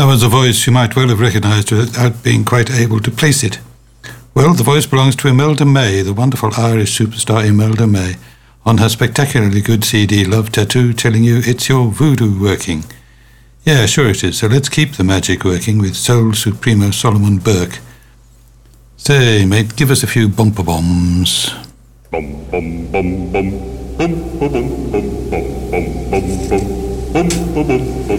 was a voice you might well have recognised without being quite able to place it. Well, the voice belongs to Imelda May, the wonderful Irish superstar Imelda May, on her spectacularly good CD, Love Tattoo, telling you it's your voodoo working. Yeah, sure it is. So let's keep the magic working with Soul Supremo Solomon Burke. Say, mate, give us a few bumper bombs. Bum bum bum bum bum bum bum bum bum bum bum bum bum bum bum.